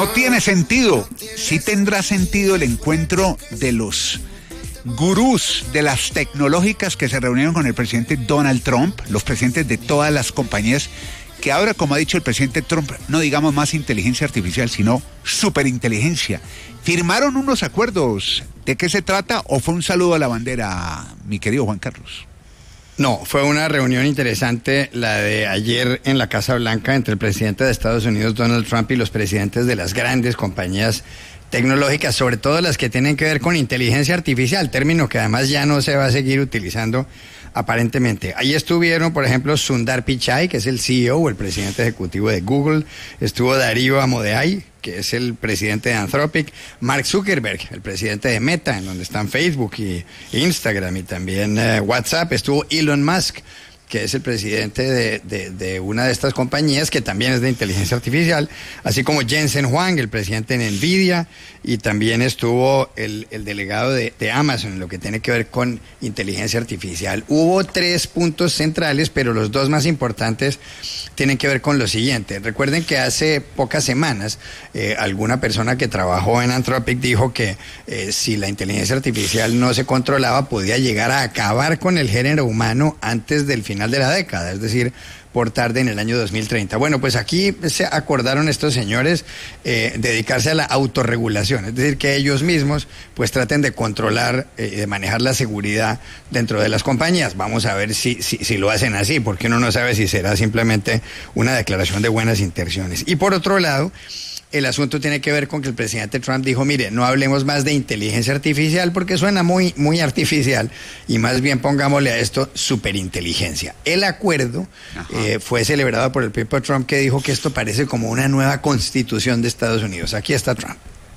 tiene sentido. Sí tendrá sentido el encuentro de los gurús de las tecnológicas que se reunieron con el presidente Donald Trump, los presidentes de todas las compañías, que ahora, como ha dicho el presidente Trump, no digamos más inteligencia artificial, sino superinteligencia. ¿Firmaron unos acuerdos? ¿De qué se trata? ¿O fue un saludo a la bandera, mi querido Juan Carlos? No, fue una reunión interesante la de ayer en la Casa Blanca entre el presidente de Estados Unidos, Donald Trump, y los presidentes de las grandes compañías tecnológicas, sobre todo las que tienen que ver con inteligencia artificial, término que además ya no se va a seguir utilizando aparentemente. Ahí estuvieron, por ejemplo, Sundar Pichai, que es el CEO o el presidente ejecutivo de Google, estuvo Darío Amodei, que es el presidente de Anthropic, Mark Zuckerberg, el presidente de Meta, en donde están Facebook y Instagram y también WhatsApp, estuvo Elon Musk, que es el presidente de una de estas compañías que también es de inteligencia artificial, así como Jensen Huang, el presidente de Nvidia, y también estuvo el delegado de Amazon, en lo que tiene que ver con inteligencia artificial. Hubo 3 puntos centrales, pero los 2 más importantes tienen que ver con lo siguiente. Recuerden que hace pocas semanas alguna persona que trabajó en Anthropic dijo que si la inteligencia artificial no se controlaba podía llegar a acabar con el género humano antes del final de la década, es decir, por tarde en el año 2030. Bueno, pues aquí se acordaron estos señores dedicarse a la autorregulación, es decir, que ellos mismos pues traten de controlar, de manejar la seguridad dentro de las compañías. Vamos a ver si lo hacen así, porque uno no sabe si será simplemente una declaración de buenas intenciones. Y por otro lado, el asunto tiene que ver con que el presidente Trump dijo, mire, no hablemos más de inteligencia artificial porque suena muy, muy artificial y más bien pongámosle a esto superinteligencia. El acuerdo fue celebrado por el propio Trump, que dijo que esto parece como una nueva constitución de Estados Unidos. Aquí está Trump.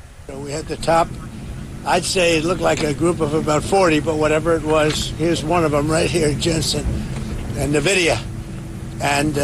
We had the top, I'd say it looked like a group of about 40, but whatever it was, here's one of them right here, Jensen and NVIDIA. And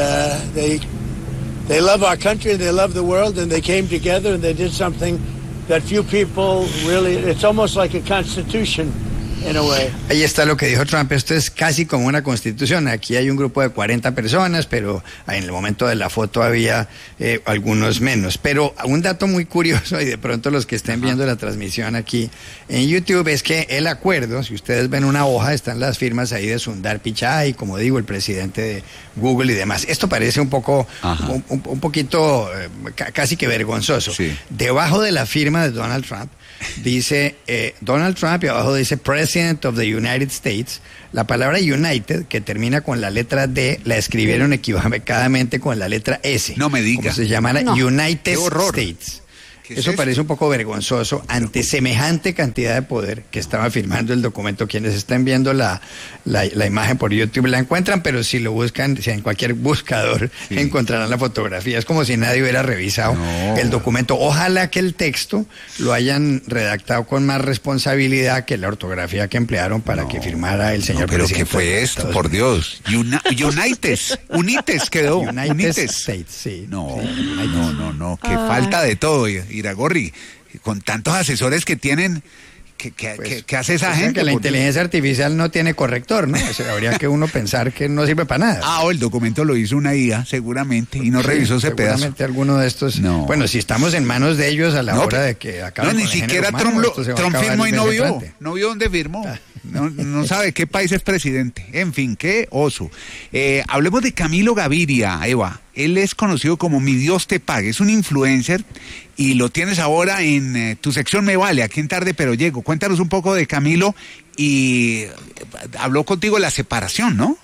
They love our country, they love the world, and they came together and they did something that few people really, it's almost like a constitution in a way. Ahí está lo que dijo Trump, esto es casi como una constitución. Aquí hay un grupo de 40 personas, pero en el momento de la foto había algunos menos. Pero un dato muy curioso, y de pronto los que estén viendo la transmisión aquí en YouTube, es que el acuerdo, si ustedes ven una hoja, están las firmas ahí de Sundar Pichai, como digo, el presidente de Google y demás. Esto parece un poco, un poquito casi que vergonzoso. Sí. Debajo de la firma de Donald Trump dice Donald Trump, y abajo dice President of the United States. La palabra United, que termina con la letra D, la escribieron equivocadamente con la letra S. No me diga. Como se llama United States. Eso parece un poco vergonzoso ante semejante cantidad de poder que estaba firmando el documento. Quienes están viendo la imagen por YouTube la encuentran, pero si lo buscan, si en cualquier buscador encontrarán la fotografía. Es como si nadie hubiera revisado el documento. Ojalá que el texto lo hayan redactado con más responsabilidad que la ortografía que emplearon para que firmara el señor pero presidente. ¿Qué fue esto? Por Dios. Unites quedó. United States, sí. No. Qué falta de todo. Iragorri, con tantos asesores que tienen, ¿qué hace esa gente? Que la inteligencia artificial no tiene corrector, ¿no? O sea, habría que uno pensar que no sirve para nada. El documento lo hizo una IA, seguramente, y no revisó ese pedazo. Seguramente alguno de estos. No. Bueno, si estamos en manos de ellos a la hora de que acaben ni siquiera Trump firmó y no vio dónde firmó. No sabe qué país es presidente. En fin, qué oso. Hablemos de Camilo Gaviria, Eva. Él es conocido como Mi Dios Te Pague. Es un influencer y lo tienes ahora en tu sección Me Vale, aquí en Tarde Pero Llego. Cuéntanos un poco de Camilo y habló contigo de la separación, ¿no?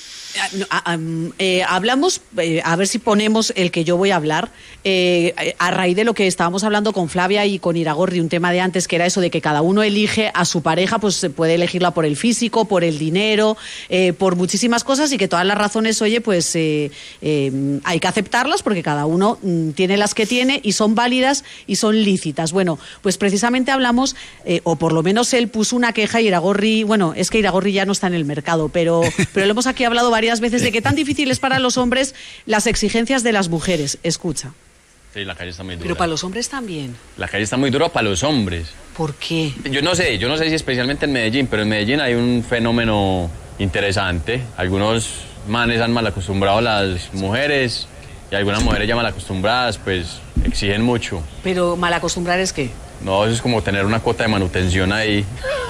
Hablamos, a ver si ponemos el que yo voy a hablar, a raíz de lo que estábamos hablando con Flavia y con Iragorri, un tema de antes, que era eso de que cada uno elige a su pareja, pues puede elegirla por el físico, por el dinero, por muchísimas cosas, y que todas las razones, oye, pues hay que aceptarlas porque cada uno tiene las que tiene y son válidas y son lícitas. Bueno, pues precisamente hablamos, o por lo menos él puso una queja, y Iragorri, bueno, es que Iragorri ya no está en el mercado, pero lo hemos aquí hablado varias veces de que tan difícil es para los hombres las exigencias de las mujeres. Escucha. Sí, la calle está muy dura. Pero para los hombres también. La calle está muy dura para los hombres. ¿Por qué? Yo no sé si especialmente en Medellín, pero en Medellín hay un fenómeno interesante. Algunos manes han mal acostumbrado a las mujeres y algunas mujeres ya mal acostumbradas, pues exigen mucho. Pero mal acostumbrar es que... No, eso es como tener una cuota de manutención ahí.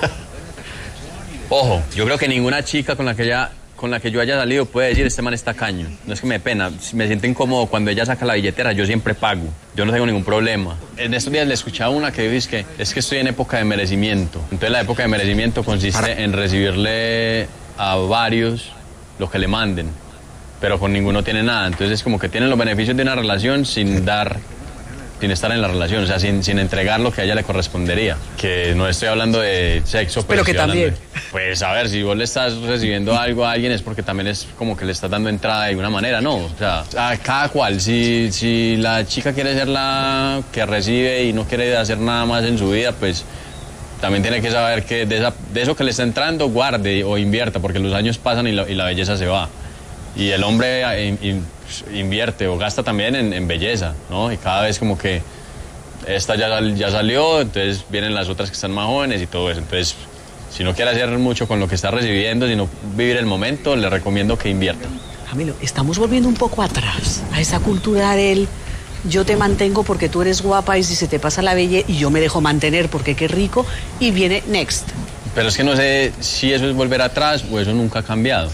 Ojo, yo creo que ninguna chica con la que yo haya salido puede decir este man está caño. No es que me dé pena, me siento incómodo cuando ella saca la billetera, yo siempre pago. Yo no tengo ningún problema. En estos días le escuchaba una que dice que es que estoy en época de merecimiento. Entonces la época de merecimiento consiste en recibirle a varios lo que le manden, pero con ninguno tiene nada. Entonces es como que tienen los beneficios de una relación sin estar en la relación, o sea, sin entregar lo que a ella le correspondería. Que no estoy hablando de sexo, pero que también. Pues a ver, si vos le estás recibiendo algo a alguien es porque también es como que le estás dando entrada de alguna manera, ¿no? O sea, a cada cual, si la chica quiere ser la que recibe y no quiere hacer nada más en su vida, pues también tiene que saber que de eso que le está entrando, guarde o invierta, porque los años pasan y la belleza se va. Y el hombre invierte o gasta también en belleza, ¿no? Y cada vez como que esta ya salió, entonces vienen las otras que están más jóvenes y todo eso. Entonces, si no quiere hacer mucho con lo que está recibiendo, sino vivir el momento, le recomiendo que invierta. Camilo, estamos volviendo un poco atrás a esa cultura del yo te mantengo porque tú eres guapa y si se te pasa la belleza y yo me dejo mantener porque qué rico y viene next. Pero es que no sé si eso es volver atrás o eso nunca ha cambiado.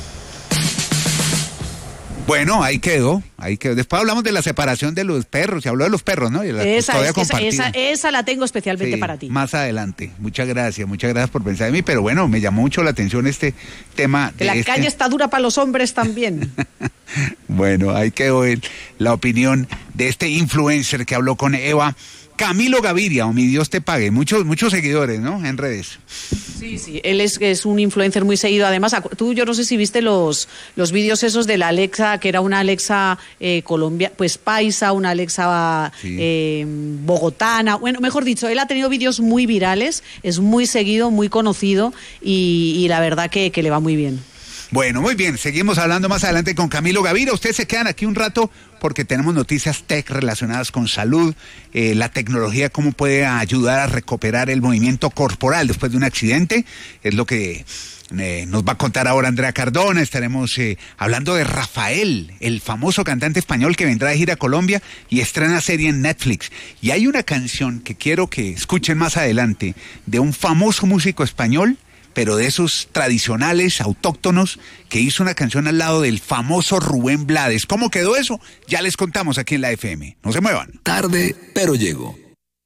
Bueno, ahí quedó. Después hablamos de la separación de los perros, se habló de los perros, ¿no? Y la custodia compartida. Esa la tengo especialmente sí, para ti. Más adelante. Muchas gracias por pensar en mí, pero bueno, me llamó mucho la atención este tema. Que la calle está dura para los hombres también. Bueno, ahí quedó la opinión de este influencer que habló con Eva. Camilo Gaviria, o mi Dios te pague, muchos seguidores, ¿no? En redes. Sí, él es un influencer muy seguido. Además, yo no sé si viste los vídeos esos de la Alexa, que era una Alexa Colombia, pues paisa, una Alexa bogotana. Bueno, mejor dicho, él ha tenido vídeos muy virales, es muy seguido, muy conocido y la verdad que le va muy bien. Bueno, muy bien, seguimos hablando más adelante con Camilo Gaviria. Ustedes se quedan aquí un rato porque tenemos noticias tech relacionadas con salud, la tecnología, cómo puede ayudar a recuperar el movimiento corporal después de un accidente. Es lo que nos va a contar ahora Andrea Cardona. Estaremos hablando de Rafael, el famoso cantante español que vendrá de gira a Colombia y estrena serie en Netflix. Y hay una canción que quiero que escuchen más adelante de un famoso músico español, pero de esos tradicionales, autóctonos, que hizo una canción al lado del famoso Rubén Blades. ¿Cómo quedó eso? Ya les contamos aquí en la FM. No se muevan. Tarde, pero llego.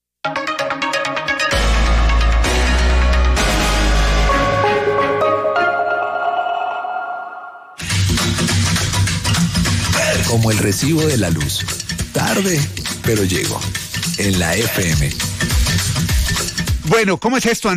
Como el recibo de la luz. Tarde, pero llego. En la FM. Bueno, ¿cómo es esto,